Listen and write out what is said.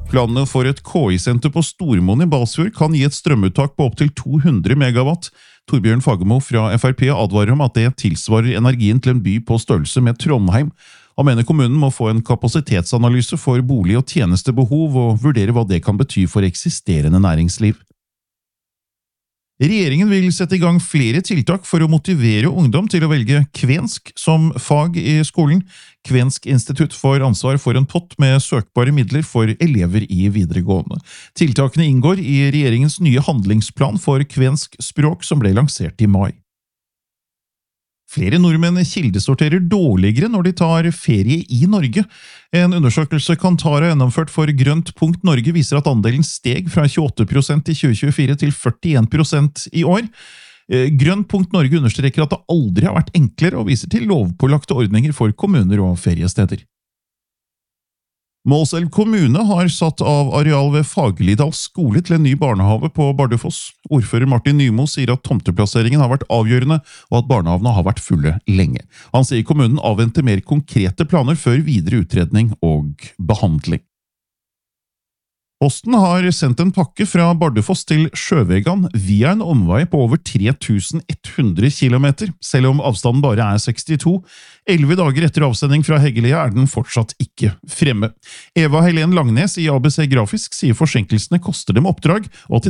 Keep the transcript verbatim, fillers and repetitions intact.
Planene for et K I-senter på Stormoen i Balsfjord kan gi et strømuttak på opp til to hundre megawatt. Torbjørn Fagermo fra F R P advarer om at det tilsvarer energien til en by på størrelse med Trondheim. Han mener kommunen må få en kapasitetsanalyse for bolig- og tjenestebehov og vurdere hva det kan bety for eksisterende næringsliv. Regjeringen vil sette i gang flere tiltak for å motivere ungdom til å velge kvensk som fag i skolen. Kvensk institutt får ansvar for en pott med søkbare midler for elever i videregående. Tiltakene inngår i regjeringens nye handlingsplan for kvensk språk som ble lansert i mai. Flere nordmenn kildesorterer dårligere når de tar ferie i Norge. En undersøkelse Kantar har gjennomført for Grønt punkt Norge viser at andelen steg fra tjueåtte prosent i tjue tjuefire til førtien prosent i år. Grønt punkt Norge understreker at det aldri har vært enklere og viser til lovpålagte ordninger for kommuner og feriesteder. Målselv kommune har satt av areal ved Fagerlidal skole til en ny barnehave på Bardufoss. Ordfører Martin Nymo sier at tomteplasseringen har vært avgjørende, og at barnehavene har vært fulle lenge. Han sier kommunen avventer mer konkrete planer før videre utredning og behandling. Posten har sendt en pakke fra Bardufoss til Sjøvegan via en omvei på over tre tusen ett hundre kilometer, selv om avstanden bare er sekstito. Elleve dager etter avsending fra Heggelia er den fortsatt ikke fremme. Eva Helen Langnes i A B C Grafisk sier forsinkelsene koster dem oppdrag, og til